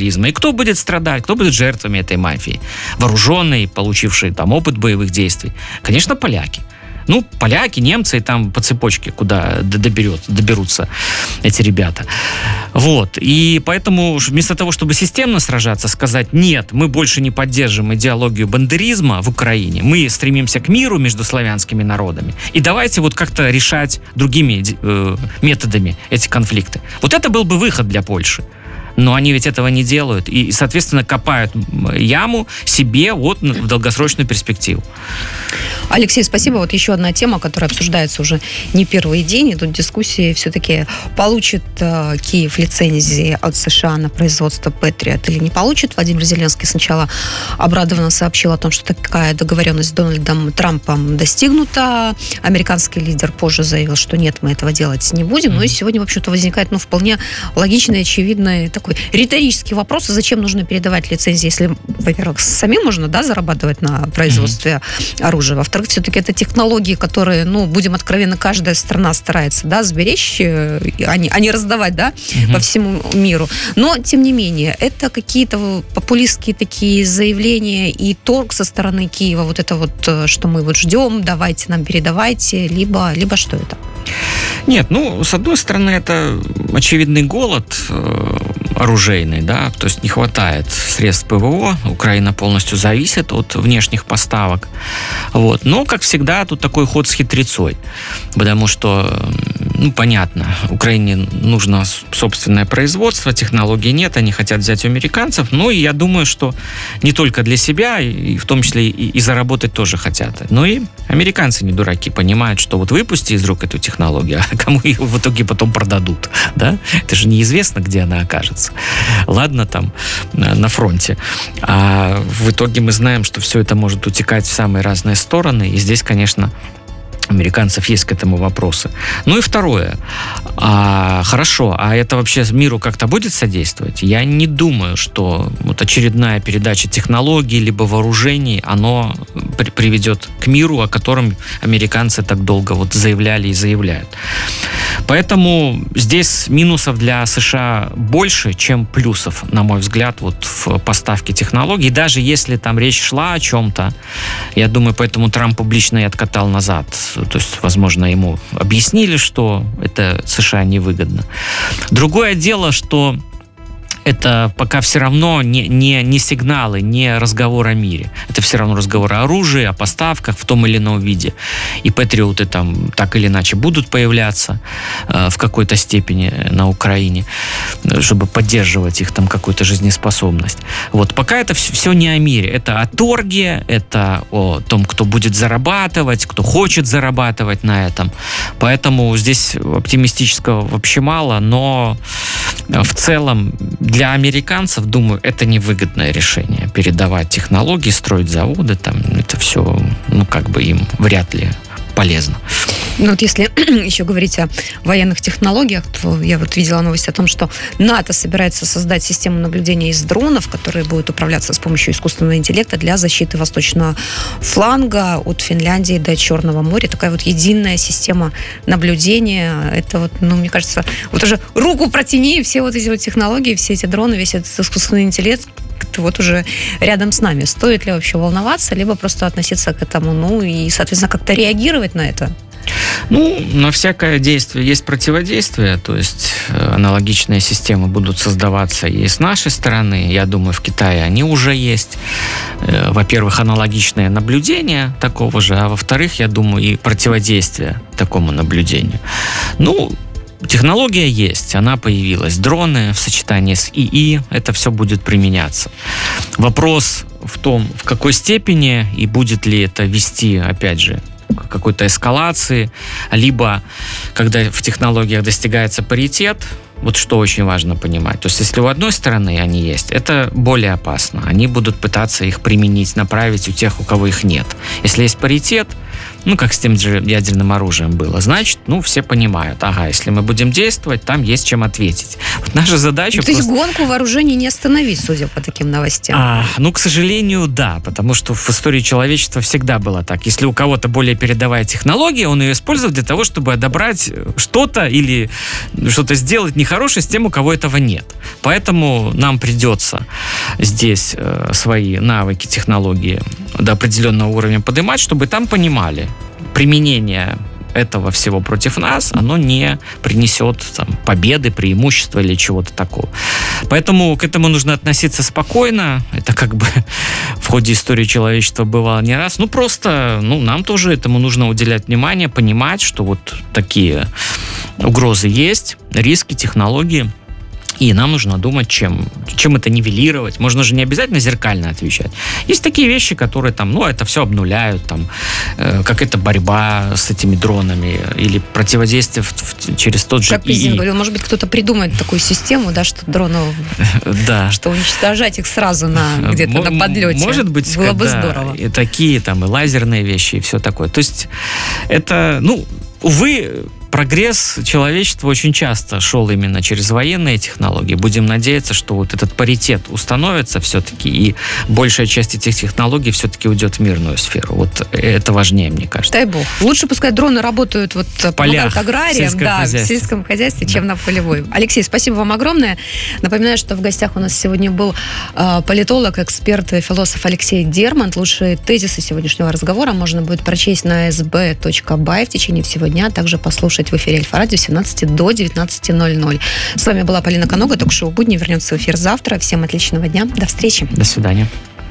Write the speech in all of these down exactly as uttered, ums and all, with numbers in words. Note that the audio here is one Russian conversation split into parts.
терроризма. И кто будет страдать, кто будет жертвами этой мафии? Вооруженные, получившие там опыт боевых действий. Конечно, поляки. Ну, поляки, немцы, и там по цепочке, куда доберет, доберутся эти ребята. Вот. И поэтому вместо того, чтобы системно сражаться, сказать, нет, мы больше не поддержим идеологию бандеризма в Украине, мы стремимся к миру между славянскими народами, и давайте вот как-то решать другими э, методами эти конфликты. Вот это был бы выход для Польши. Но они ведь этого не делают. И, соответственно, копают яму себе вот в долгосрочную перспективу. Алексей, спасибо. Вот еще одна тема, которая обсуждается уже не первый день. Идут дискуссии. Все-таки получит э, Киев лицензии от США на производство Патриот или не получит. Владимир Зеленский сначала обрадованно сообщил о том, что такая договоренность с Дональдом Трампом достигнута. Американский лидер позже заявил, что нет, мы этого делать не будем. Mm-hmm. Ну и сегодня, в общем-то, возникает ну, вполне логичный, очевидный такой риторический вопрос, зачем нужно передавать лицензии, если, во-первых, самим можно, да, зарабатывать на производстве mm-hmm. оружия. Во-вторых, все-таки это технологии, которые, ну, будем откровенны, каждая страна старается, да, сберечь, а не, а не раздавать, да, mm-hmm. по всему миру. Но, тем не менее, это какие-то популистские такие заявления и торг со стороны Киева, вот это вот, что мы вот ждем, давайте нам передавайте, либо, либо что это? Нет, ну, с одной стороны, это очевидный голод э, оружейный, да, то есть не хватает средств ПВО, Украина полностью зависит от внешних поставок, вот, но, как всегда, тут такой ход с хитрецой, потому что, ну, понятно, Украине нужно собственное производство, технологий нет, они хотят взять у американцев, ну, и я думаю, что не только для себя, и в том числе и, и заработать тоже хотят, но и американцы не дураки, понимают, что вот выпусти из рук эту технологию, а кому ее в итоге потом продадут, да, это же неизвестно, где она окажется. Ладно, там, на фронте. А в итоге мы знаем, что все это может утекать в самые разные стороны. И здесь, конечно, американцев есть к этому вопросы. Ну и второе. А, хорошо, а это вообще миру как-то будет содействовать? Я не думаю, что вот очередная передача технологий либо вооружений, оно при- приведет к миру, о котором американцы так долго вот заявляли и заявляют. Поэтому здесь минусов для США больше, чем плюсов, на мой взгляд, вот в поставке технологий. Даже если там речь шла о чем-то, я думаю, поэтому Трамп публично и откатал назад. То есть, возможно, ему объяснили, что это США невыгодно. Другое дело, что это пока все равно не, не, не сигналы, не разговор о мире. Это все равно разговор о оружии, о поставках в том или ином виде. И патриоты там так или иначе будут появляться э, в какой-то степени на Украине, чтобы поддерживать их там какую-то жизнеспособность. Вот. Пока это все, все не о мире. Это о торге, это о том, кто будет зарабатывать, кто хочет зарабатывать на этом. Поэтому здесь оптимистического вообще мало, но в целом для американцев, думаю, это невыгодное решение. Передавать технологии, строить заводы, там, это все, ну, как бы им вряд ли полезно. Ну вот если еще говорить о военных технологиях, то я вот видела новость о том, что НАТО собирается создать систему наблюдения из дронов, которые будут управляться с помощью искусственного интеллекта для защиты восточного фланга от Финляндии до Черного моря. Такая вот единая система наблюдения. Это вот, ну, мне кажется, вот уже руку протяни, все вот эти вот технологии, все эти дроны, весь этот искусственный интеллект, вот уже рядом с нами. Стоит ли вообще волноваться, либо просто относиться к этому, ну, и, соответственно, как-то реагировать на это? Ну, на всякое действие есть противодействие, то есть аналогичные системы будут создаваться и с нашей стороны. Я думаю, в Китае они уже есть. Во-первых, аналогичное наблюдение такого же, а во-вторых, я думаю, и противодействие такому наблюдению. Ну, технология есть, она появилась. Дроны в сочетании с ИИ, это все будет применяться. Вопрос в том, в какой степени и будет ли это вести, опять же, к какой-то эскалации, либо когда в технологиях достигается паритет, вот что очень важно понимать. То есть, если у одной стороны они есть, это более опасно. Они будут пытаться их применить, направить у тех, у кого их нет. Если есть паритет, ну, как с тем же ядерным оружием было, значит, ну, все понимают, ага, если мы будем действовать, там есть чем ответить. Вот наша задача... То просто... есть гонку вооружений не остановить, судя по таким новостям? А, ну, к сожалению, да, потому что в истории человечества всегда было так. Если у кого-то более передовая технология, он ее использует для того, чтобы отобрать что-то или что-то сделать нехорошее с тем, у кого этого нет. Поэтому нам придется здесь э, свои навыки, технологии до определенного уровня поднимать, чтобы там понимали, применение этого всего против нас, оно не принесет там, победы, преимущества или чего-то такого. Поэтому к этому нужно относиться спокойно. Это как бы в ходе истории человечества бывало не раз. Ну, просто ну, нам тоже этому нужно уделять внимание, понимать, что вот такие угрозы есть, риски, технологии. И нам нужно думать, чем, чем это нивелировать. Можно же не обязательно зеркально отвечать. Есть такие вещи, которые там, ну, это все обнуляют, там, э, какая-то борьба с этими дронами или противодействие в, в, через тот же как президент говорил, может быть, кто-то придумает такую систему, да, что дронов, да. что уничтожать их сразу на, где-то на подлете. Может быть, было бы здорово. И такие там и лазерные вещи, и все такое. То есть это, ну, увы, прогресс человечества очень часто шел именно через военные технологии. Будем надеяться, что вот этот паритет установится все-таки, и большая часть этих технологий все-таки уйдет в мирную сферу. Вот это важнее, мне кажется. Дай бог. Лучше пускай дроны работают, вот, помогают аграриям, да, в сельском хозяйстве, да. чем на полевой. Алексей, спасибо вам огромное. Напоминаю, что в гостях у нас сегодня был э, политолог, эксперт и философ Алексей Дермант. Лучшие тезисы сегодняшнего разговора можно будет прочесть на эс бэ точка бай в течение всего дня, а также послушать в эфире Альфа-радио с семнадцати до девятнадцати ноль-ноль. С вами была Полина Конога, ток-шоу «Будни» вернется в эфир завтра. Всем отличного дня. До встречи. До свидания.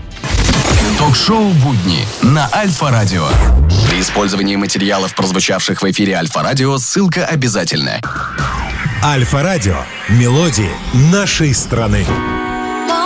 Ток-шоу «Будни» на Альфа-радио. При использовании материалов, прозвучавших в эфире Альфа-радио, ссылка обязательна. Альфа-радио. Мелодии нашей страны.